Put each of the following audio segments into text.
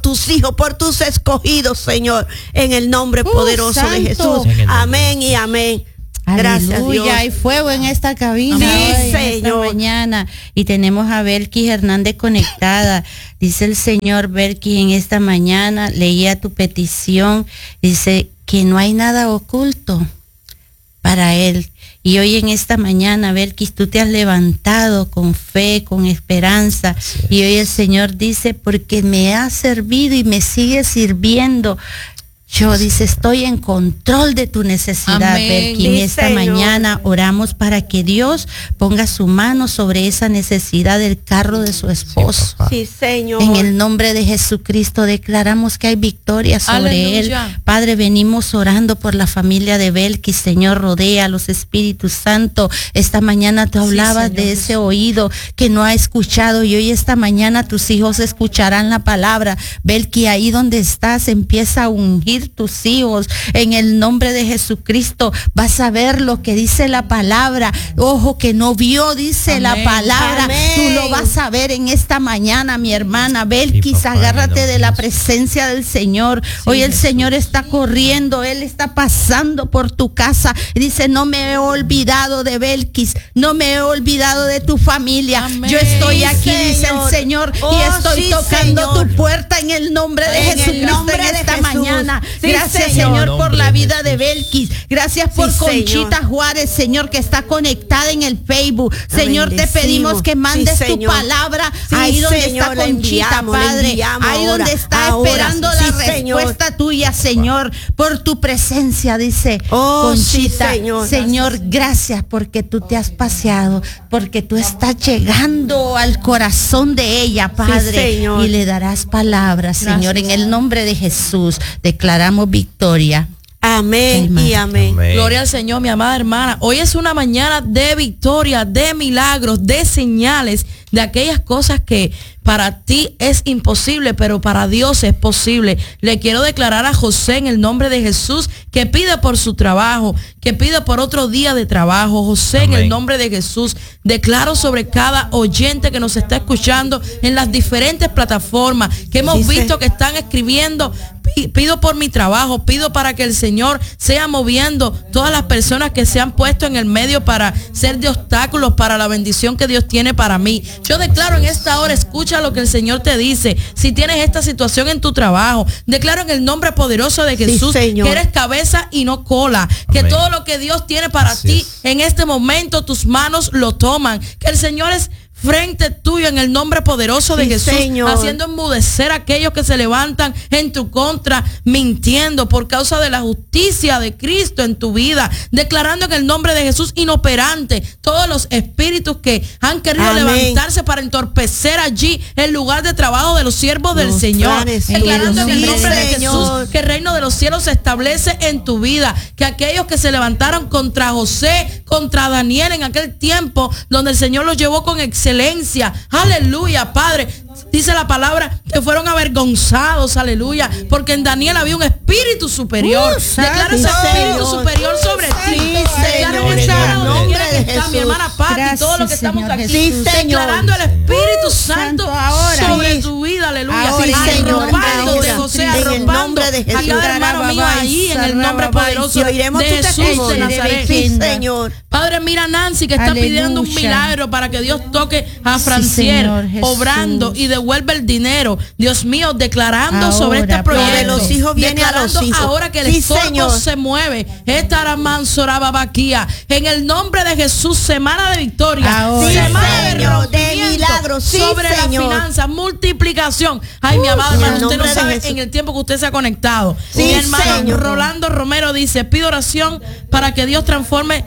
tus hijos, por tus escogidos, Señor, en el nombre poderoso de Jesús. Amén y amén. Gracias, aleluya, Dios. hay fuego en esta cabina Sí, hoy, Señor. en esta mañana. Y tenemos a Belkis Hernández conectada. Dice el Señor, Belkis, en esta mañana leía tu petición. Dice que no hay nada oculto para Él. Y hoy en esta mañana, Belkis, tú te has levantado con fe, con esperanza. Y hoy el Señor dice, porque me has servido y me sigue sirviendo. Yo, dice, estoy en control de tu necesidad, Belkis. En esta mañana oramos para que Dios ponga su mano sobre esa necesidad del carro de su esposo. Sí, Señor. En el nombre de Jesucristo declaramos que hay victoria sobre él. Padre, venimos orando por la familia de Belkis, Señor, rodea a los Espíritus Santos. Esta mañana tú hablabas de ese oído que no ha escuchado, y hoy esta mañana tus hijos escucharán la palabra. Belkis, ahí donde estás, empieza a ungir tus hijos en el nombre de Jesucristo. Vas a ver lo que dice la palabra. Ojo que no vio, dice la palabra. Tú lo vas a ver en esta mañana, mi hermana. Belkis, agárrate de la presencia del Señor. Hoy el Señor está corriendo, Él está pasando por tu casa. Dice, no me he olvidado de Belkis, no me he olvidado de tu familia. Yo estoy aquí, dice el Señor, y estoy tocando tu puerta en el nombre de Jesucristo en esta mañana. Gracias, Señor, por la vida de Belkis. Gracias por Conchita Juárez, Señor, que está conectada en el Facebook. Señor, te pedimos que mandes tu palabra ahí donde está Conchita, Padre. Ahí donde está esperando la respuesta tuya, Señor, por tu presencia, dice Conchita. Señor, gracias porque tú te has paseado, porque tú estás llegando al corazón de ella, Padre, y le darás palabras, Señor, en el nombre de Jesús. Declaramos victoria. Amén y amén. Gloria al Señor, mi amada hermana. Hoy es una mañana de victoria, de milagros, de señales, de aquellas cosas que para ti es imposible, pero para Dios es posible. Le quiero declarar a José en el nombre de Jesús que pide por su trabajo, que pide por otro día de trabajo. José, en el nombre de Jesús, declaro sobre cada oyente que nos está escuchando en las diferentes plataformas que hemos visto que están escribiendo. Pido por mi trabajo, pido para que el Señor sea moviendo todas las personas que se han puesto en el medio para ser de obstáculos para la bendición que Dios tiene para mí. Yo declaro en esta hora, escucha lo que el Señor te dice. Si tienes esta situación en tu trabajo, declaro en el nombre poderoso de Jesús que eres cabeza y no cola, que todo lo que Dios tiene para ti en este momento, tus manos lo toman, que el Señor es frente tuyo en el nombre poderoso de Jesús, haciendo enmudecer a aquellos que se levantan en tu contra, mintiendo por causa de la justicia de Cristo en tu vida, declarando en el nombre de Jesús inoperante todos los espíritus que han querido levantarse para entorpecer allí el lugar de trabajo de los siervos del Señor, declarando en el nombre de Jesús que el reino de los cielos se establece en tu vida, que aquellos que se levantaron contra José, contra Daniel en aquel tiempo donde el Señor los llevó con excelencia, aleluya, Padre, dice la palabra que fueron avergonzados, aleluya, porque en Daniel había un espíritu superior. Declaro ese espíritu superior sobre ti. Declaro en esta hora donde quiera que está mi hermana Patti y todos los que estamos aquí, declarando el Espíritu Santo sobre tu vida, aleluya. Arropando de José, arropando a cada hermano mío ahí en el nombre poderoso de Jesús de Nazaret. Padre, mira a Nancy que está pidiendo un milagro para que Dios toque a Francier, obrando y devuelve el dinero. Dios mío, declarando sobre este proyecto. De los hijos viene a los hijos. Ahora que el estómago se mueve. Esta Aramanzorababaquía. En el nombre de Jesús, semana de victoria. Semana de milagros. Sobre la finanza, multiplicación. Ay, mi amado hermano, usted no sabe en el tiempo que usted se ha conectado. Mi hermano Rolando Romero dice, pido oración para que Dios transforme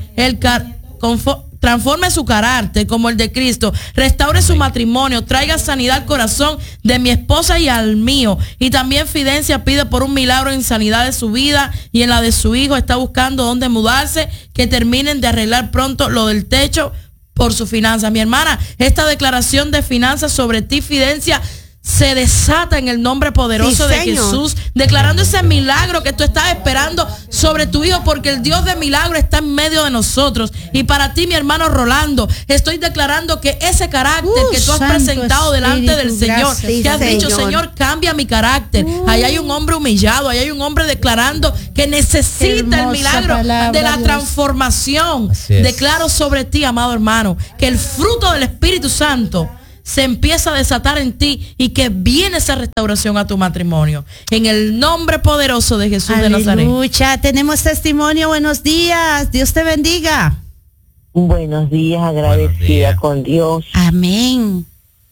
transforme su carácter como el de Cristo, restaure su matrimonio, traiga sanidad al corazón de mi esposa y al mío. Y también Fidencia pide por un milagro en sanidad de su vida y en la de su hijo. Está buscando dónde mudarse, que terminen de arreglar pronto lo del techo por su finanza. Mi hermana, esta declaración de finanzas sobre ti, Fidencia, se desata en el nombre poderoso de Jesús, declarando ese milagro que tú estás esperando sobre tu hijo, porque el Dios de milagro está en medio de nosotros. Y para ti, mi hermano Rolando, estoy declarando que ese carácter que tú has presentado delante del Señor, que has dicho, Señor, cambia mi carácter. Ahí hay un hombre humillado, ahí hay un hombre declarando que necesita el milagro de la transformación. Declaro sobre ti, amado hermano, que el fruto del Espíritu Santo se empieza a desatar en ti y que viene esa restauración a tu matrimonio. En el nombre poderoso de Jesús de Nazaret. Aleluya, tenemos testimonio. Buenos días, Dios te bendiga. Buenos días, agradecida con Dios. Amén.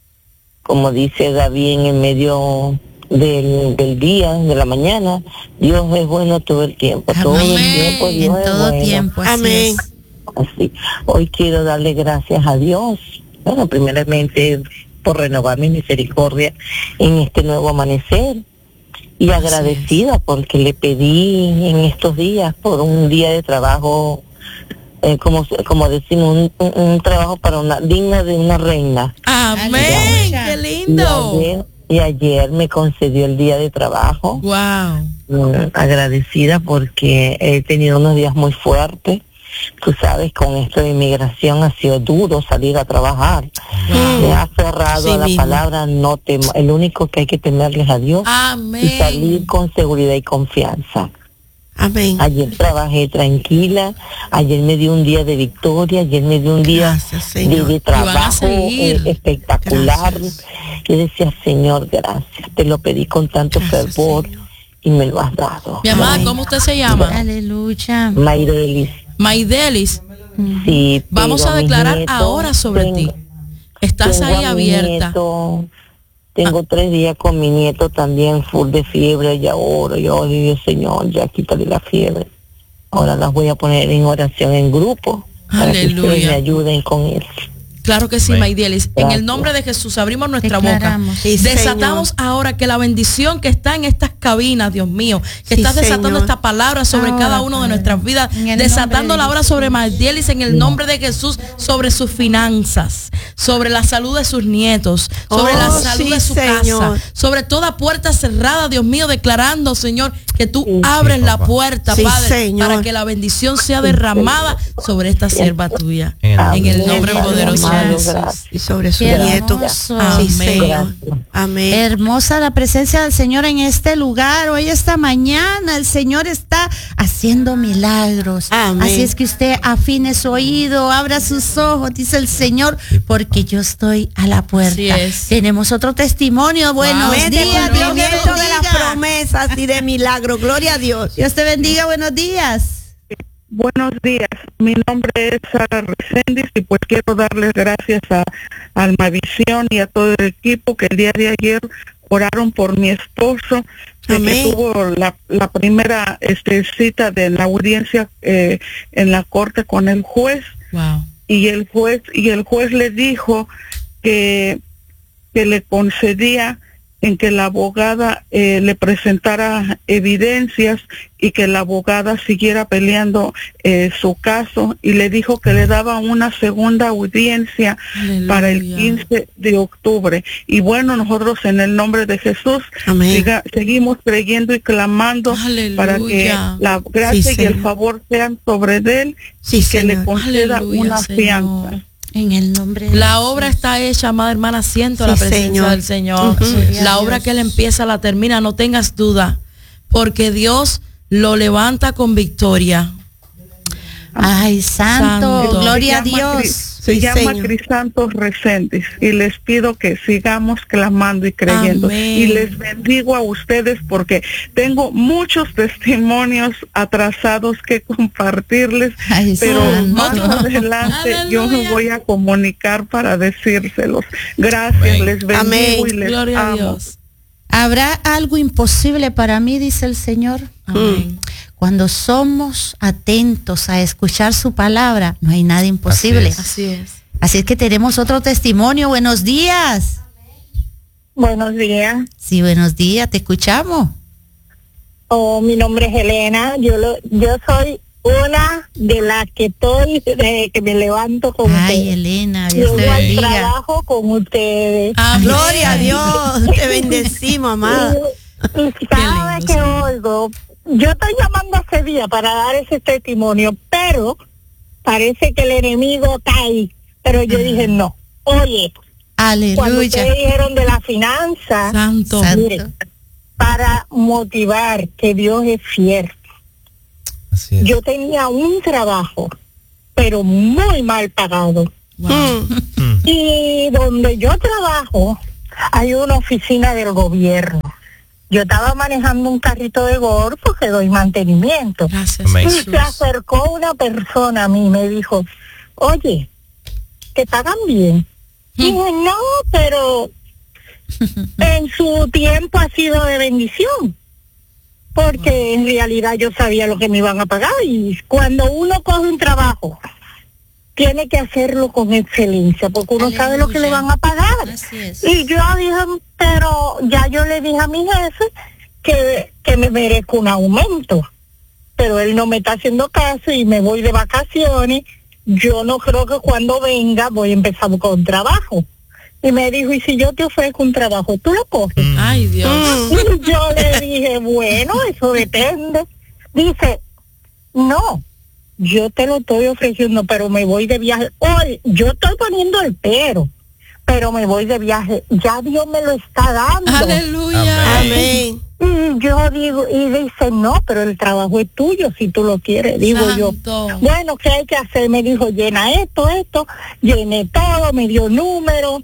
Como dice David, en el medio del día, de la mañana, Dios es bueno todo el tiempo. Amén. Todo el tiempo Dios en todo es bueno. tiempo. Amén. Así. Hoy quiero darle gracias a Dios. Bueno, primeramente por renovar mi misericordia en este nuevo amanecer. Y agradecida porque le pedí en estos días por un día de trabajo, como decimos, un trabajo para digna de una reina. Amén. Qué lindo. Y ayer me concedió el día de trabajo. Wow. Agradecida porque he tenido unos días muy fuertes. Tú sabes, con esto de inmigración ha sido duro salir a trabajar. Me ha aferrado a la palabra, no temo. El único que hay que temerles a Dios. Amén. Y salir con seguridad y confianza. Amén. Ayer trabajé tranquila, ayer me dio un día de victoria, ayer me dio un día de trabajo espectacular. Gracias. Y decía, Señor, gracias, te lo pedí con tanto fervor, Señor, y me lo has dado. Mi amada, ¿cómo usted se llama? Aleluya. Maidelis. Sí, vamos a declarar ahora sobre ti. Estás ahí abierta. Tengo 3 días con mi nieto también full de fiebre, y ahora yo digo, Señor, ya quítale la fiebre. Ahora las voy a poner en oración en grupo. Para que ustedes me ayuden con eso. Claro que sí, Maidielis. En el nombre de Jesús abrimos nuestra boca. Sí, desatamos Señor. Ahora que la bendición que está en estas cabinas, Dios mío, que estás desatando Señor. Esta palabra sobre cada uno de nuestras vidas, desatándola ahora sobre Maidielis en el nombre de Jesús, sobre sus finanzas, sobre la salud de sus nietos, sobre la salud de su Señor. Casa, sobre toda puerta cerrada, Dios mío, declarando, Señor, que tú abres la puerta, Padre, Señor. Para que la bendición sea derramada sobre esta sierva tuya. En el nombre poderoso. Y sobre su nieto. Amén. Señor. Amén. Hermosa la presencia del Señor en este lugar. Hoy, esta mañana, el Señor está haciendo milagros. Amén. Así es que usted afine su oído, abra sus ojos, dice el Señor, porque yo estoy a la puerta. Tenemos otro testimonio. Buenos días, Dios de las promesas y de milagros. Gloria a Dios. Dios te bendiga. Buenos días. Buenos días, mi nombre es Sara Reséndiz y pues quiero darles gracias a Almavisión y a todo el equipo que el día de ayer oraron por mi esposo, que tuvo la primera cita de la audiencia en la corte con el juez. Wow. Y el juez le dijo que le concedía en que la abogada le presentara evidencias y que la abogada siguiera peleando su caso, y le dijo que le daba una segunda audiencia para el 15 de octubre. Y bueno, nosotros en el nombre de Jesús seguimos creyendo y clamando para que la gracia y el favor sean sobre él y que le conceda una fianza. En el nombre de la obra está hecha, amada hermana, siento la presencia del Señor. La obra que Él empieza la termina, no tengas duda, porque Dios lo levanta con victoria. Ay, santo. Gloria a Dios. Se llama Crisantos Reséndiz y les pido que sigamos clamando y creyendo. Amén. Y les bendigo a ustedes porque tengo muchos testimonios atrasados que compartirles, pero más adelante yo me voy a comunicar para decírselos. Gracias, amén. Les bendigo y les Gloria amo. A Dios. ¿Habrá algo imposible para mí?, dice el Señor. Amén. Cuando somos atentos a escuchar su palabra, no hay nada imposible. Así es. Así es que tenemos otro testimonio. Buenos días. Buenos días. Sí, buenos días, te escuchamos. Mi nombre es Elena. Yo soy una de las que estoy, que me levanto con ustedes. Ay, Elena, Dios te Llego al bendiga. trabajo con ustedes. Gloria a Dios, te bendecimos, amada. Y cada vez que oigo, yo estoy llamando hace día para dar ese testimonio, pero parece que el enemigo está ahí. Pero yo dije, no, oye, cuando Aleluya. ustedes dijeron de la finanza, Santo. miren, para motivar que Dios es fiel. Así es. Yo tenía un trabajo, pero muy mal pagado. Y donde yo trabajo, hay una oficina del gobierno. Yo estaba manejando un carrito de golf porque doy mantenimiento. Gracias, Amén. Y Jesús. se acercó una persona a mí y me dijo, oye, ¿te pagan bien? Dije, no, pero en su tiempo ha sido de bendición. Porque en realidad yo sabía lo que me iban a pagar. Y cuando uno coge un trabajo, tiene que hacerlo con excelencia, porque uno sabe lo que le van a pagar. Así es. Y yo dije, pero ya yo le dije a mi jefe que me merezco un aumento, pero él no me está haciendo caso y me voy de vacaciones. Yo no creo que cuando venga voy a empezar con trabajo. Y me dijo, y si yo te ofrezco un trabajo, ¿tú lo coges? Ay, Dios. Y yo le dije, bueno, eso depende. Dice, no, yo te lo estoy ofreciendo, pero me voy de viaje. Hoy, yo estoy poniendo el pero me voy de viaje. Ya Dios me lo está dando. Aleluya. Amén. Y yo digo, y dice, no, pero el trabajo es tuyo si tú lo quieres. Digo Santo. yo, bueno, ¿qué hay que hacer? Me dijo, llena esto, llené todo, me dio números.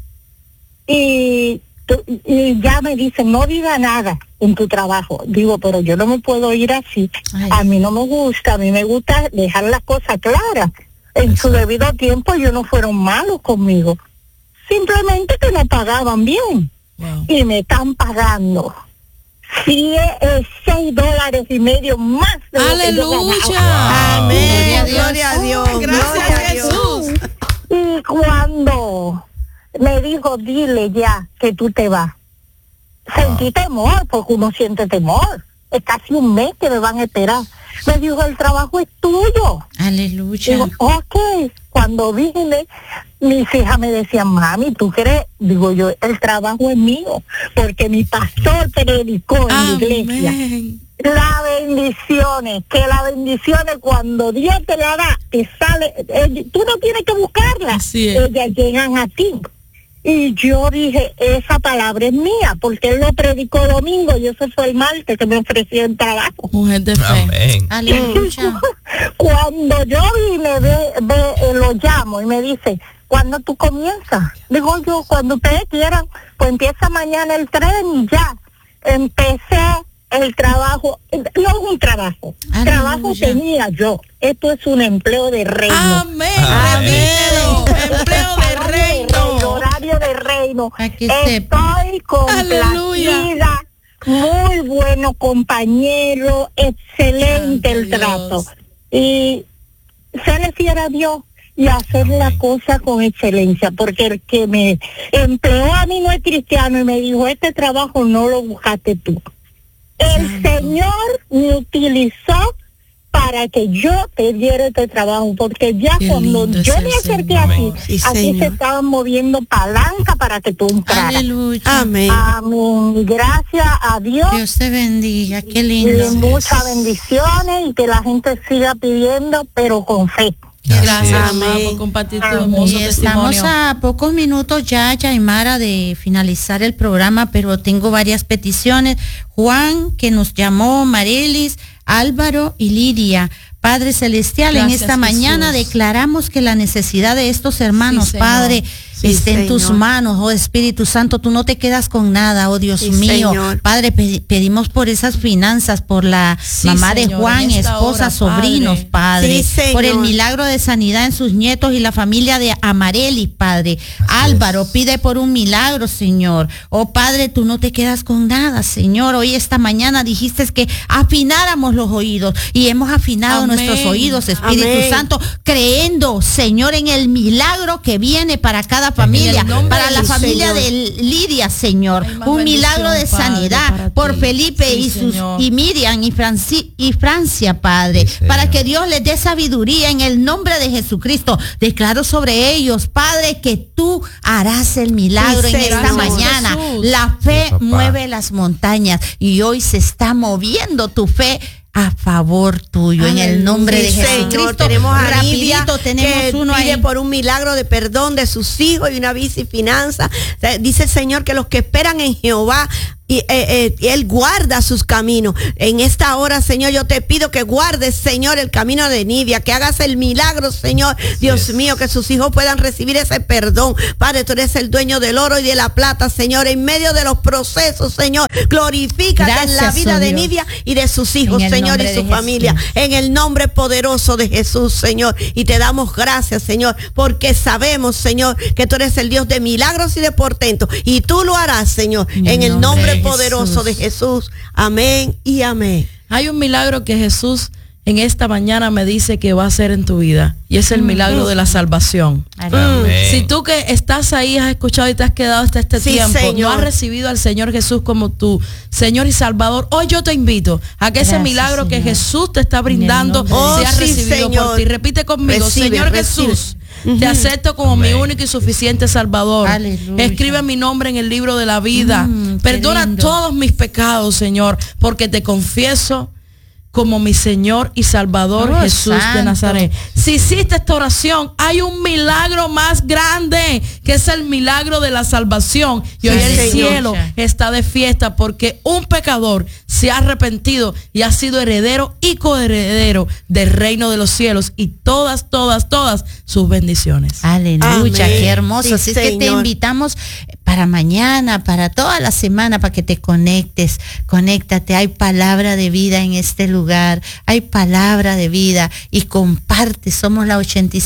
Y ya me dice, no diga nada en tu trabajo. Digo, pero yo no me puedo ir así. Ay. A mí no me gusta, a mí me gusta dejar las cosas claras. En su debido tiempo ellos no fueron malos conmigo. Simplemente que me pagaban bien. Wow. Y me están pagando $6.50 más de lo que yo Aleluya. ganaba. Amén. Gloria a Dios. Gloria a Dios. Gracias, Gloria a Dios. Jesús. Y cuando me dijo, dile ya que tú te vas, sentí temor, porque uno siente temor. Es casi un mes que me van a esperar. Me dijo, el trabajo es tuyo. Aleluya. Digo, ok. Cuando vine, mis hijas me decían, mami, ¿tú crees? Digo yo, el trabajo es mío, porque mi pastor predicó en la iglesia. Amén. Las bendiciones, que las bendiciones cuando Dios te la da, te sale, tú no tienes que buscarlas, Así es. ellas llegan a ti. Y yo dije, esa palabra es mía, porque él lo predicó domingo y eso fue el martes que me ofreció el trabajo. Mujer de fe. Amén. Aleluya. Cuando yo vine, lo llamo y me dice, ¿cuándo tú comienzas? Digo yo, cuando ustedes quieran, pues empieza mañana el tren y ya. Empecé el trabajo, no es un trabajo, Aleluya. trabajo tenía yo. Esto es un empleo de reino. Amén. Amén. Empleo de reino. Horario de reino. Aquí sepa. Estoy complacida, muy bueno compañero, excelente Santo el trato. Dios. Y serle fiel a Dios y hacer la cosa con excelencia, porque el que me empleó a mí no es cristiano y me dijo, este trabajo no lo buscaste tú. El Señor me utilizó para que yo te diera este trabajo, porque ya Qué cuando lindo yo es me el acerqué Señor. aquí, Sí, aquí Señor. se estaban moviendo palanca para que tú entraras. Aleluya. Amén. Amén. Gracias a Dios. Dios te bendiga. Qué Y lindo. muchas bendiciones y que la gente siga pidiendo, pero con fe. Gracias, Amén. mamá, por compartir tu Amén. hermoso Y estamos testimonio. a pocos minutos ya, Yaimara, de finalizar el programa, pero tengo varias peticiones. Juan, que nos llamó, Marelis, Álvaro y Lidia. Padre Celestial, Gracias, en esta Jesús. mañana declaramos que la necesidad de estos hermanos, Sí, Señor. Padre, Sí, esté en tus Señor. manos, oh Espíritu Santo. Tú no te quedas con nada, oh Dios Sí, mío. Señor. Padre, pedimos por esas finanzas, por la Sí, mamá de Señor, Juan, en esta esposa, hora, sobrinos, Padre. Padre. Sí, Señor. Por el milagro de sanidad en sus nietos y la familia de Amareli, Padre. Álvaro pide por un milagro, Señor. Oh Padre, tú no te quedas con nada, Señor. Hoy esta mañana dijiste que afináramos los oídos y hemos afinado Amén. nuestros oídos, Espíritu Amén. Santo, creyendo, Señor, en el milagro que viene para cada familia, el nombre para de la Jesús, familia Señor. de Lidia, Señor. Hay más Un milagro de bendición, Padre, sanidad para por por Felipe y Miriam y Francia, Padre, para que Dios les dé sabiduría en el nombre de Jesucristo. Declaro sobre ellos, Padre, que tú harás el milagro en esta mañana. Jesús. La fe mueve las montañas y hoy se está moviendo tu fe a favor tuyo. Aleluya. En el nombre de Jesucristo. Señor, tenemos a Nidia, tenemos que uno pide ahí por un milagro de perdón de sus hijos y una visa y finanza. Dice el Señor que los que esperan en Jehová y Él guarda sus caminos. En esta hora, Señor, yo te pido que guardes, Señor, el camino de Nidia, que hagas el milagro, Señor, Dios mío, que sus hijos puedan recibir ese perdón. Padre, tú eres el dueño del oro y de la plata, Señor, en medio de los procesos, Señor, glorifícate en la vida de Nidia y de sus hijos, Señor, y su familia, en el nombre poderoso de Jesús, Señor, y te damos gracias, Señor, porque sabemos, Señor, que tú eres el Dios de milagros y de portentos, y tú lo harás, Señor, en el nombre poderoso de Jesús. Amén y amén. Hay un milagro que Jesús en esta mañana me dice que va a hacer en tu vida, y es el milagro de la salvación. Si tú que estás ahí, has escuchado y te has quedado hasta este tiempo, Señor, no has recibido al Señor Jesús como tu Señor y Salvador, hoy yo te invito a que ese milagro, Señor, que Jesús te está brindando sea recibido por ti. Repite conmigo: Señor Jesús, te acepto como mi único y suficiente Salvador. Aleluya. Escribe mi nombre en el libro de la vida. Perdona todos mis pecados, Señor, porque te confieso como mi Señor y Salvador, Jesús de Nazaret. Si hiciste esta oración, hay un milagro más grande, que es el milagro de la salvación. Y hoy el cielo está de fiesta porque un pecador se ha arrepentido y ha sido heredero y coheredero del reino de los cielos y todas sus bendiciones. Aleluya, amén. Qué hermoso. Así es que te invitamos para mañana, para toda la semana, para que te conéctate. Hay palabra de vida en este lugar, hay palabra de vida, y comparte. Somos la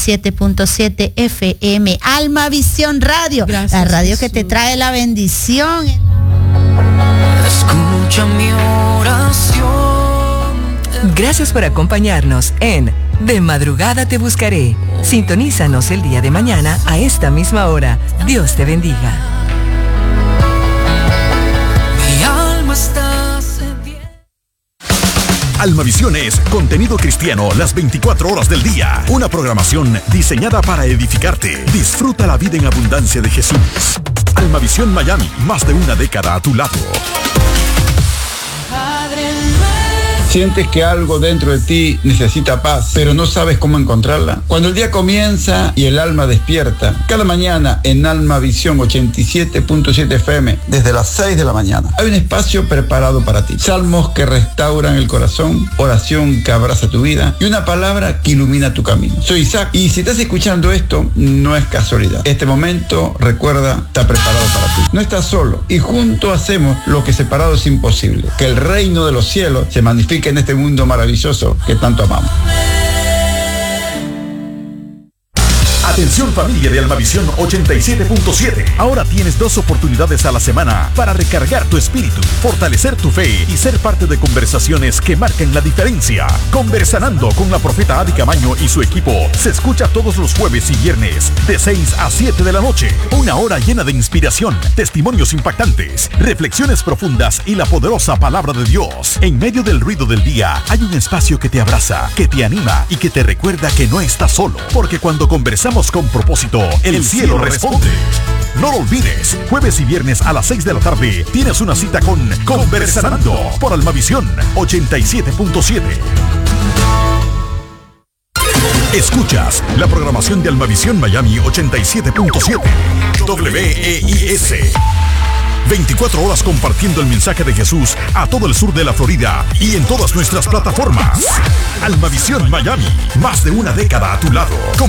87.7 FM, Alma Visión Radio. Gracias, la radio, Jesús, que te trae la bendición. Escucha mi oración. Gracias por acompañarnos en De Madrugada Te Buscaré. Sintonízanos el día de mañana a esta misma hora. Dios te bendiga. Mi alma está sedienta. Almavisión es contenido cristiano las 24 horas del día. Una programación diseñada para edificarte. Disfruta la vida en abundancia de Jesús. Almavisión Miami, más de una década a tu lado. Sientes que algo dentro de ti necesita paz, pero no sabes cómo encontrarla. Cuando el día comienza y el alma despierta, cada mañana en Alma Visión 87.7 FM, desde las 6 de la mañana, hay un espacio preparado para ti. Salmos que restauran el corazón, oración que abraza tu vida y una palabra que ilumina tu camino. Soy Isaac, y si estás escuchando esto, no es casualidad. Este momento, recuerda, está preparado para ti. No estás solo, y juntos hacemos lo que separado es imposible. Que el reino de los cielos se magnifique en este mundo maravilloso que tanto amamos. Atención familia de Almavisión 87.7. Ahora tienes 2 oportunidades a la semana para recargar tu espíritu, fortalecer tu fe y ser parte de conversaciones que marcan la diferencia. Conversando con la profeta Adi Camaño y su equipo se escucha todos los jueves y viernes de 6 a 7 de la noche. Una hora llena de inspiración, testimonios impactantes, reflexiones profundas y la poderosa palabra de Dios. En medio del ruido del día hay un espacio que te abraza, que te anima y que te recuerda que no estás solo. Porque cuando conversamos con propósito, el cielo responde. No lo olvides, jueves y viernes a las 6 de la tarde tienes una cita con Conversando por Almavisión 87.7. Escuchas la programación de Almavisión Miami 87.7 WEIS. 24 horas compartiendo el mensaje de Jesús a todo el sur de la Florida y en todas nuestras plataformas. Almavisión Miami, más de una década a tu lado.